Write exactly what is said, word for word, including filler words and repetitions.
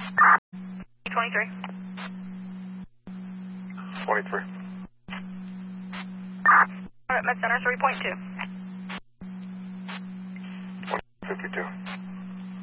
twenty-three. twenty-three. Alright, Med Center three point two. fifty-two.